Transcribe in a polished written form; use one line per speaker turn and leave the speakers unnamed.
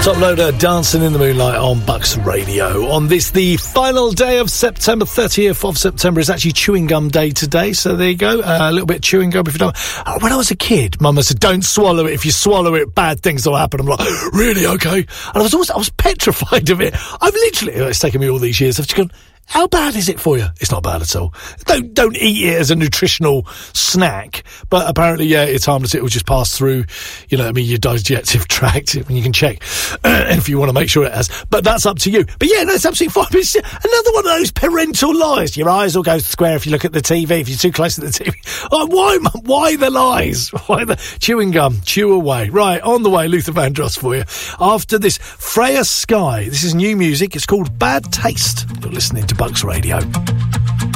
Top Loader, Dancing in the Moonlight on Bucks Radio. On this, the final day of September, 30th of September, is actually Chewing Gum Day today. So there you go. A little bit of chewing gum if you don't. When I was a kid, Mum said, don't swallow it. If you swallow it, bad things will happen. I'm like, really? Okay. And I was petrified of it. It's taken me all these years. I've just gone, how bad is it for you? It's not bad at all. Don't eat it as a nutritional snack. But apparently, yeah, it's harmless. It will just pass through, your digestive tract. When you can check if you want to make sure it has. But that's up to you. But yeah, no, it's absolutely fine. But it's another one of those parental lies. Your eyes will go square if you look at the TV, if you're too close to the TV. Oh, why the lies? Why the chewing gum? Chew away. Right, on the way, Luther Vandross for you. After this, Freya Sky. This is new music. It's called Bad Taste. You're listening to Bucks Radio.